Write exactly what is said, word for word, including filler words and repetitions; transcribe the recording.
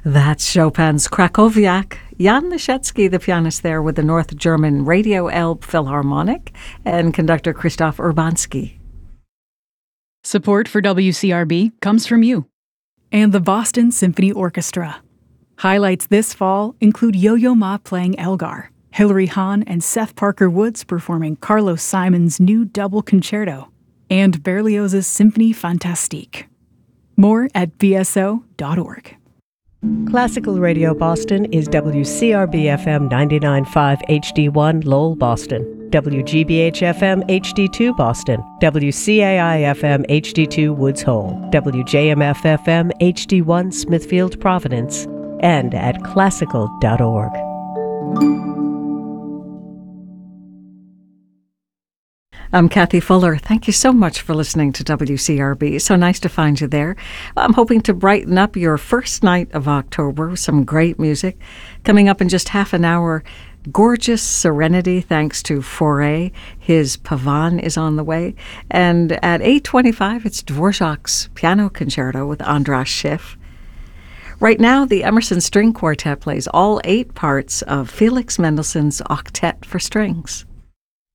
That's Chopin's Krakowiak. Jan Leschetski, the pianist there with the North German Radio Elbe Philharmonic, and conductor Christoph Urbanski. Support for W C R B comes from you. And the Boston Symphony Orchestra. Highlights this fall include Yo-Yo Ma playing Elgar, Hilary Hahn and Seth Parker Woods performing Carlos Simon's new double concerto, and Berlioz's Symphonie Fantastique. More at b s o dot org. Classical Radio Boston is W C R B F M ninety-nine point five H D one Lowell, Boston, W G B H F M H D two Boston, W C A I F M H D two Woods Hole, W J M F F M H D one Smithfield, Providence, and at classical dot org. I'm Kathy Fuller. Thank you so much for listening to W C R B. So nice to find you there. I'm hoping to brighten up your first night of October with some great music. Coming up in just half an hour, Gorgeous Serenity, thanks to Fauré. His Pavan is on the way. And at eight twenty-five, it's Dvorak's Piano Concerto with Andras Schiff. Right now, the Emerson String Quartet plays all eight parts of Felix Mendelssohn's Octet for Strings.